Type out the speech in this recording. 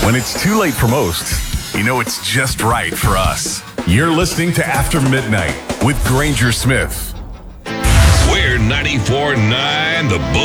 When it's too late for most, you know it's just right for us. You're listening to After Midnight with Granger Smith. We're 94.9 The